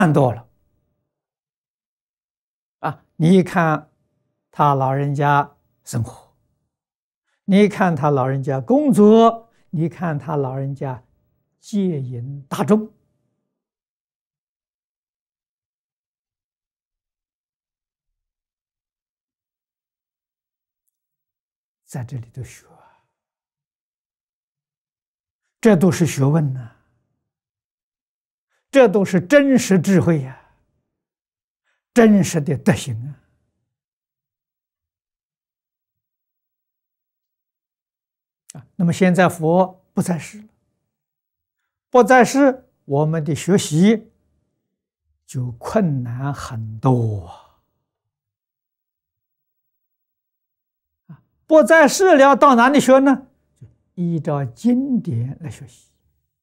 看多了啊！你看他老人家生活，你看他老人家工作，你看他老人家接引大众，在这里头学，这都是学问呐、这都是真实智慧呀、真实的德行啊！那么现在佛不在世了，不在世，我们的学习就困难很多啊！不在世了，到哪里学呢？依照经典来学习。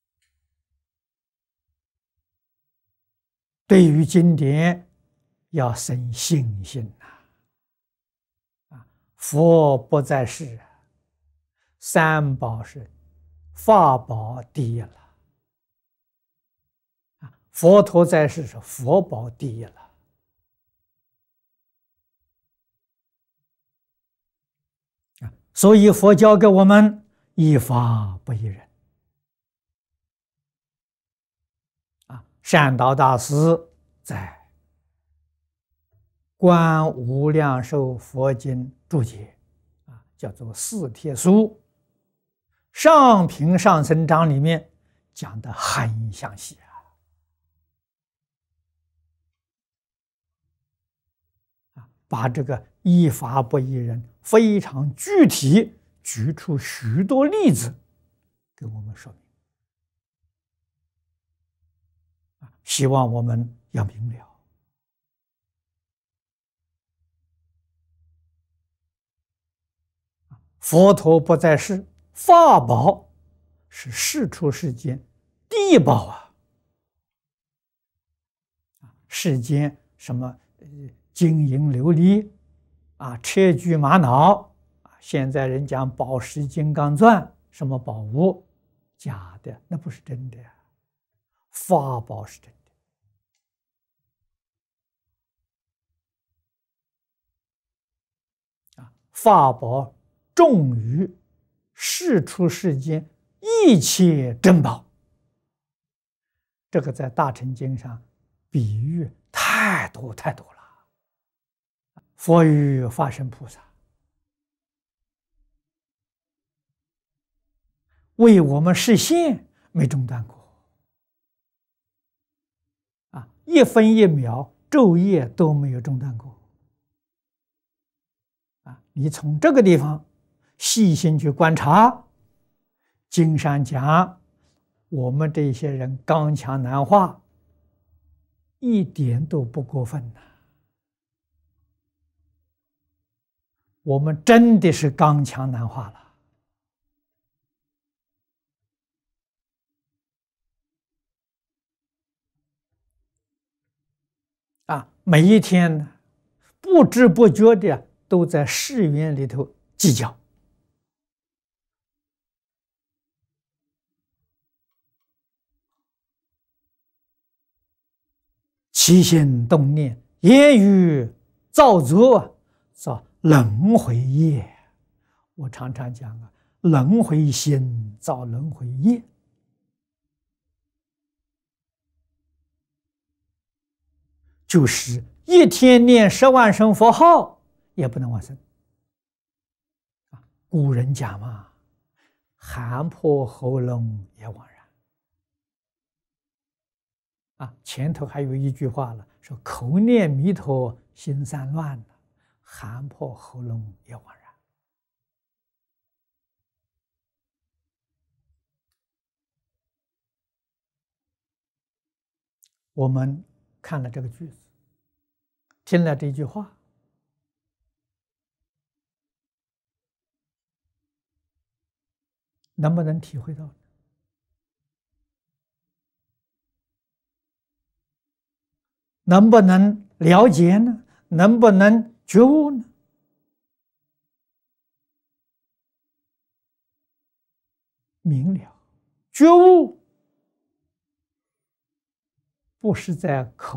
对于经典要生信心呐！佛不在世，三宝是法宝第一了。佛陀在世是佛宝第一了。所以佛教给我们依法不依人。善导大师在《观无量寿佛经》注解叫做《四帖书》上品上生章里面讲的很详细把这个依法不依人非常具体举出许多例子给我们说明。希望我们要明了。佛陀不在世，法宝是世出世间第一宝啊！世间什么金银琉璃车具玛瑙现在人讲宝石金刚钻，什么宝物，假的，那不是真的呀。法宝是真的。法宝重于世出世间一切珍宝，这个在大乘经上比喻太多太多了。佛与法身菩萨为我们实现没中断过一分一秒昼夜都没有中断过你从这个地方细心去观察，经上讲我们这些人刚强难化，一点都不过分我们真的是刚强难化了每一天呢，不知不觉的都在誓愿里头计较，起心动念，言语造作，造轮回业。我常常讲轮回心造轮回业。就是一天念10万声佛号也不能往生。古人讲嘛，喊破喉咙也枉然。前头还有一句话了，说口念弥陀心散乱，喊破喉咙也枉然。我们看了这个句子，听了这句话，能不能体会到？能不能了解呢？能不能觉悟呢？明了，觉悟不是在口